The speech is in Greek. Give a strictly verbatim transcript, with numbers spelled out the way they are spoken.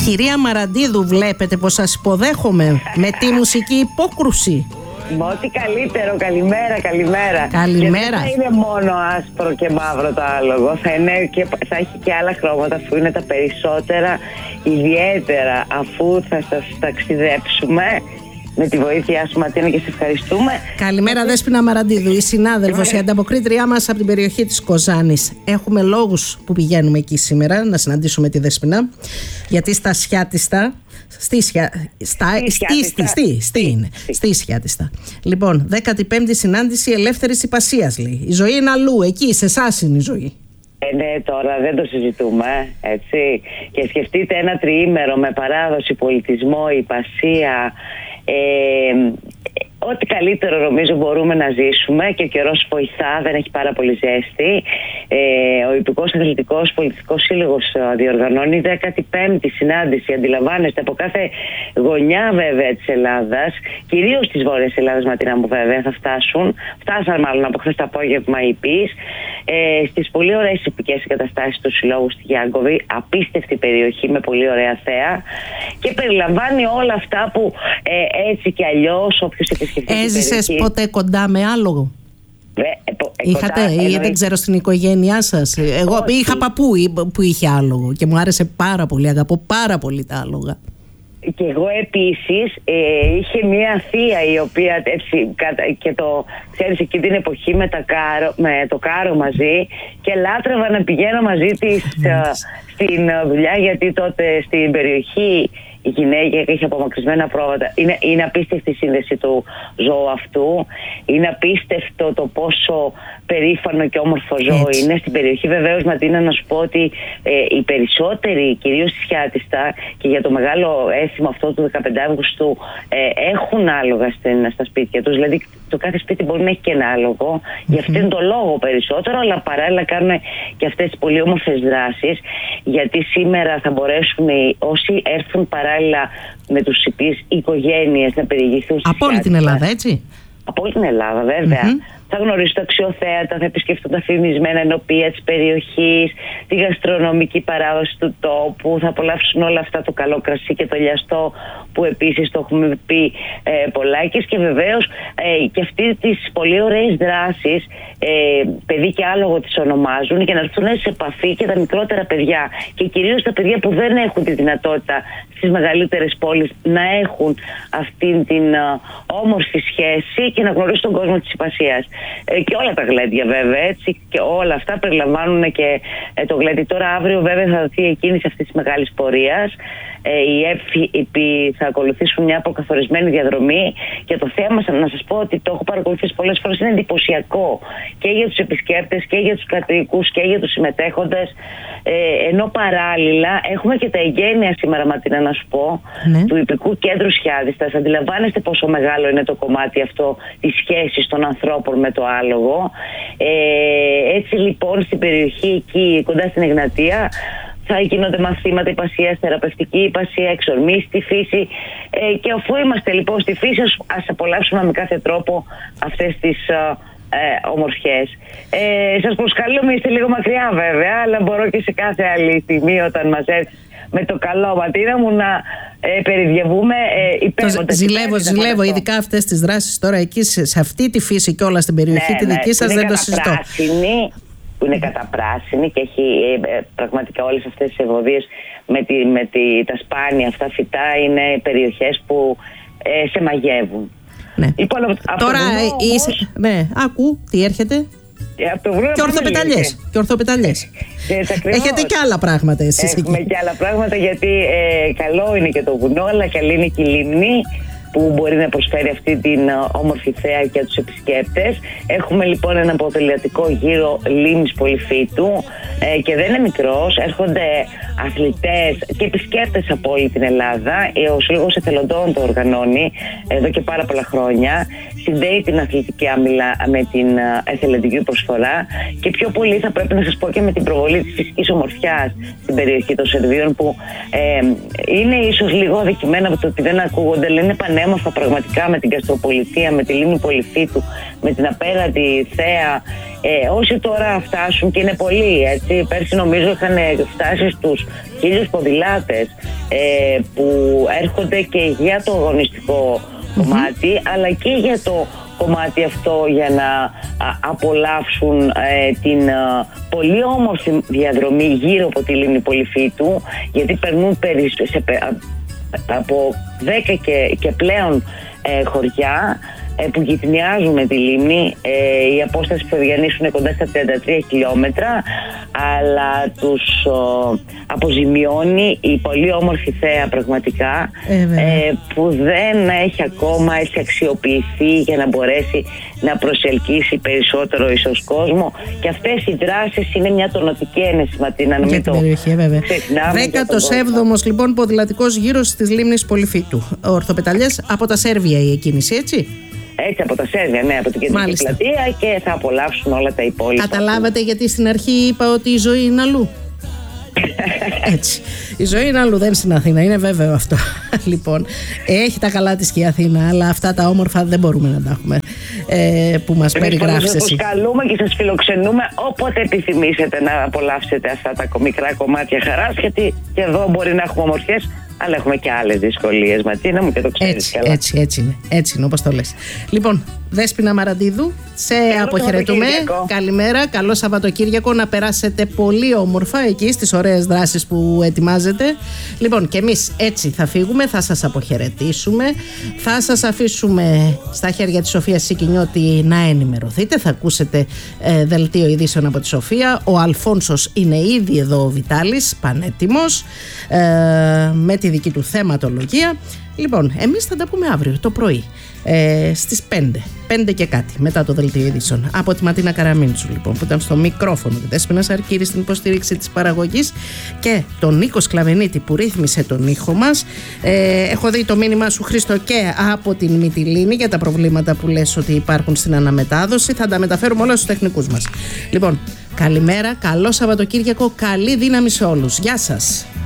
Κυρία Μαραντίδου, βλέπετε πως σας υποδέχομαι με τη μουσική υπόκρουση. Με ό,τι καλύτερο, καλημέρα, καλημέρα. Καλημέρα. Δεν θα είναι μόνο άσπρο και μαύρο το άλογο, θα, είναι και, θα έχει και άλλα χρώματα, αφού είναι τα περισσότερα, ιδιαίτερα αφού θα σας ταξιδέψουμε με τη βοήθειά σου, Ματίνα, και σε ευχαριστούμε. Καλημέρα, Δέσποινα Μαραντίδου, η συνάδελφος, η ανταποκρίτριά μας από την περιοχή της Κοζάνης. Έχουμε λόγους που πηγαίνουμε εκεί σήμερα να συναντήσουμε τη Δέσποινα, γιατί στα Σιάτιστα. Στη Σιά... Στα... Στη... Στη... Στη... Στη... είναι. Στη Σιάτιστα. Λοιπόν, δέκατη πέμπτη συνάντηση ελεύθερης υπασίας, λέει. Η ζωή είναι αλλού, εκεί, σε εσάς είναι η ζωή. Ε, ναι, τώρα δεν το συζητούμε, έτσι. Και σκεφτείτε ένα τριήμερο με παράδοση, πολιτισμό, υπασία. Ε, ό,τι καλύτερο νομίζω μπορούμε να ζήσουμε, και ο καιρός βοηθά, δεν έχει πάρα πολύ ζέστη. Ε, ο Υπουργός Αθλητικός Πολιτιστικός Σύλλογος διοργανώνει δέκατη πέμπτη συνάντηση, αντιλαμβάνεστε, από κάθε γωνιά βέβαια της Ελλάδας, κυρίως της Βόρειας Ελλάδας, Ματίνα μου, βέβαια θα φτάσουν, φτάσαν μάλλον από χθες το απόγευμα οι ΠΙΣ, ε, στις πολύ ωραίες υπηκές εγκαταστάσεις του Συλλόγου στη Γιάνκοβη, απίστευτη περιοχή με πολύ ωραία θέα, και περιλαμβάνει όλα αυτά που ε, έτσι κι αλλιώς όποιος επισκεφτεί. Έζησες ποτέ κοντά με άλογο? Ε, ε, ε, Είχατε, κοντά, ή εννοεί... δεν ξέρω, στην οικογένειά σας? Εγώ Όχι. είχα παππού που είχε άλογο και μου άρεσε πάρα πολύ, αγαπώ πάρα πολύ τα άλογα. Και εγώ επίσης ε, είχε μία θεία η οποία έτσι, και το ξέρεις, εκεί την εποχή με, τα κάρο, με το κάρο μαζί, και λάτρευα να πηγαίνω μαζί της ε, στην δουλειά, γιατί τότε στην περιοχή η γυναίκα είχε απομακρυσμένα πρόβατα. Είναι, είναι απίστευτη η σύνδεση του ζώου αυτού. Είναι απίστευτο το πόσο περήφανο και όμορφο ζώο Έτσι. είναι. Στην περιοχή βεβαίως, Ματίνα, να σου πω ότι ε, οι περισσότεροι, κυρίως στη Σιάτιστα, και για το μεγάλο έθιμο αυτό του δεκαπέντε Αυγούστου, ε, έχουν άλογα στην, στα σπίτια τους. Δηλαδή το κάθε σπίτι μπορεί να έχει και ένα άλογο. Mm-hmm. Γι' αυτόν τον λόγο περισσότερο, αλλά παράλληλα κάνουν και αυτές τις πολύ όμορφες δράσεις. Γιατί σήμερα θα μπορέσουν όσοι έρθουν παράλληλα με τους ΥΠΗΣ οικογένειες να περιηγηθούν στη Από όλη την Ελλάδα, έτσι. Από όλη την Ελλάδα, βέβαια. Mm-hmm. Θα γνωρίσουν τα αξιοθέατα, θα επισκεφτούν τα φημισμένα ενοπία της περιοχής, τη γαστρονομική παράδοση του τόπου, θα απολαύσουν όλα αυτά, το καλό κρασί και το λιαστό που επίσης το έχουμε πει ε, πολλάκις, και βεβαίως ε, και αυτές τις πολύ ωραίες δράσεις, ε, παιδί και άλογο τις ονομάζουν, για να έρθουν σε επαφή και τα μικρότερα παιδιά, και κυρίως τα παιδιά που δεν έχουν τη δυνατότητα στις μεγαλύτερες πόλεις να έχουν αυτήν την uh, όμορφη σχέση και να γνωρίσουν τον κόσμο της υπασίας. Ε, και όλα τα γλέντια βέβαια, έτσι, και όλα αυτά περιλαμβάνουν και ε, το γλέντι. Τώρα αύριο βέβαια θα δοθεί η κίνηση αυτής της μεγάλης πορείας. Ε, οι ΕΦΗ θα ακολουθήσουν μια αποκαθορισμένη διαδρομή, και το θέμα, να σας πω ότι το έχω παρακολουθήσει πολλές φορές, είναι εντυπωσιακό και για τους επισκέπτες και για τους κατοίκους και για τους συμμετέχοντες. Ε, ενώ παράλληλα έχουμε και τα εγγένεια σήμερα, Ματίνα, να σου πω, ναι. του Ιππικού Κέντρου Σιάτιστας. Αντιλαμβάνεστε πόσο μεγάλο είναι το κομμάτι αυτό της σχέσης των ανθρώπων με το άλογο. Ε, έτσι λοιπόν στην περιοχή εκεί κοντά στην Εγνατία θα γίνονται μαθήματα υπασίας, θεραπευτική υπασία, εξορμής στη φύση, ε, και αφού είμαστε λοιπόν στη φύση, ας, ας απολαύσουμε με κάθε τρόπο αυτές τις Ε, ομορφιές. Ε, σας προσκαλούμε, είστε λίγο μακριά βέβαια, αλλά μπορώ και σε κάθε άλλη στιγμή όταν μας έρθει με το καλό, Ματίνα μου, να ε, περιδιαβούμε ε, υπέροχα. Ζηλεύω, ζηλεύω, ειδικά αυτές τις δράσεις τώρα εκεί, σε, σε αυτή τη φύση και όλα στην περιοχή, ναι, τη δική ναι, σας, δεν το συζητώ. Που είναι καταπράσινη και έχει ε, πραγματικά όλες αυτές τις ευωδίες με, τη, με τη, τα σπάνια αυτά φυτά, είναι περιοχές που ε, σε μαγεύουν. Ναι. Λοιπόν, τώρα είσαι. Όμως, ναι, άκου τι έρχεται. Και ορθοπεταλιές. Και ορθοπεταλιές. Έχετε και άλλα πράγματα εσείς. Έχουμε και άλλα πράγματα, γιατί ε, καλό είναι και το βουνό, αλλά καλή είναι και η λίμνη που μπορεί να προσφέρει αυτή την όμορφη θέα για τους επισκέπτες. Έχουμε λοιπόν ένα ποδηλατικό γύρο λίμνης Πολυφύτου, ε, και δεν είναι μικρός. Έρχονται αθλητές και επισκέπτες από όλη την Ελλάδα. Ο Σύλλογος Εθελοντών το οργανώνει εδώ και πάρα πολλά χρόνια. συνδέει την αθλητική άμυλα με την εθελοντική προσφορά και πιο πολύ θα πρέπει να σας πω και με την προβολή της φυσικής ομορφιάς στην περιοχή των Σερβίων, που ε, είναι ίσως λίγο αδικημένα από το ότι δεν ακούγονται, αλλά είναι πανέμορφα πραγματικά με την Καστροπολιτεία, με τη λίμνη Πολυφίτου, με την απέραντη θέα. Ε, όσοι τώρα φτάσουν, και είναι πολλοί, έτσι, πέρσι νομίζω είχαν φτάσει στους χίλιους ποδηλάτες ε, που έρχονται και για το αγωνιστικό mm-hmm. κομμάτι, αλλά και για το κομμάτι αυτό για να α, απολαύσουν ε, την α, πολύ όμορφη διαδρομή γύρω από τη λίμνη Πολυφίτου, γιατί περνούν περι, σε, α, από δέκα και, και πλέον ε, χωριά που γυτνιάζουν με τη λίμνη. Ε, η απόσταση που θα διανύσουν είναι κοντά στα τριάντα τρία χιλιόμετρα, αλλά τους ο, αποζημιώνει η πολύ όμορφη θέα πραγματικά, ε, ε, που δεν έχει ακόμα έτσι αξιοποιηθεί για να μπορέσει να προσελκύσει περισσότερο ίσως κόσμο, και αυτές οι δράσεις είναι μια τονωτική ένεση, Ματίνα, να μην το ξεχνάμε. δέκατος έβδομος λοιπόν ποδηλατικός γύρος της λίμνης Πολυφίτου. Ορθοπεταλιές από τα Σέρβια η εκκίνηση, έτσι? Έτσι, από τα Σέρβια, ναι, από την κεντρική πλατεία, και θα απολαύσουν όλα τα υπόλοιπα. Καταλάβατε γιατί στην αρχή είπα ότι η ζωή είναι αλλού? Έτσι. Η ζωή είναι αλλού, δεν στην Αθήνα, είναι βέβαιο αυτό. Λοιπόν, έχει τα καλά της και η Αθήνα, αλλά αυτά τα όμορφα δεν μπορούμε να τα έχουμε ε, που μας περιγράφεις εσύ. Σας καλούμε και σας φιλοξενούμε όποτε επιθυμήσετε να απολαύσετε αυτά τα μικρά κομμάτια χαράς, γιατί και εδώ μπορεί να έχουμε ομορφιές, αλλά έχουμε και άλλες δυσκολίες, Ματίνα μου, και το ξέρεις έτσι, καλά. Έτσι, έτσι είναι, έτσι είναι όπως το λες. Λοιπόν, Δέσποινα Μαραντίδου, σε καλό αποχαιρετούμε. Καλημέρα, καλό Σαββατοκύριακο, να περάσετε πολύ όμορφα εκεί στις ωραίες δράσεις που ετοιμάζετε. Λοιπόν, και εμείς έτσι θα φύγουμε, θα σας αποχαιρετήσουμε, θα σας αφήσουμε στα χέρια της Σοφίας Σικινιώτη να ενημερωθείτε. Θα ακούσετε ε, δελτίο ειδήσεων από τη Σοφία. Ο Αλφόνσος είναι ήδη εδώ, ο Βιτάλης, πανέτοιμος, ε, με τη δική του θεματολογία. Λοιπόν, εμείς θα τα πούμε αύριο το πρωί ε, στις πέντε, πέντε και κάτι μετά το δελτίο ειδήσεων. Από τη Ματίνα Καραμίντσου, λοιπόν, που ήταν στο μικρόφωνο, τη Δέσποινα Σαρκύρη στην υποστήριξη της παραγωγής, και τον Νίκο Σκλαβενίτη που ρύθμισε τον ήχο μας. Ε, έχω δει το μήνυμά σου, Χρήστο, και από την Μυτιλήνη για τα προβλήματα που λες ότι υπάρχουν στην αναμετάδοση. Θα τα μεταφέρουμε όλα στους τεχνικούς μας. Λοιπόν, καλημέρα, καλό Σαββατοκύριακο, καλή δύναμη σε όλους. Γεια σας.